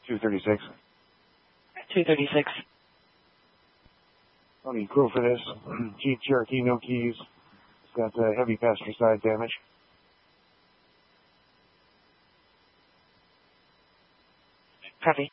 236. 236. I'll need crew for this. Jeep Cherokee, no keys. It's got heavy passenger side damage. Copy.